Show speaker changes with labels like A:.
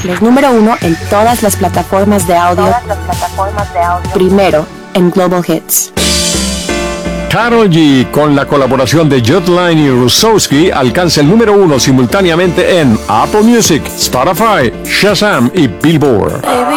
A: los número uno en todas las plataformas de audio. Primero en Global Hits.
B: Karol G, con la colaboración de Jotline y Rusowski, alcanza el número uno simultáneamente en Apple Music, Spotify, Shazam y Billboard.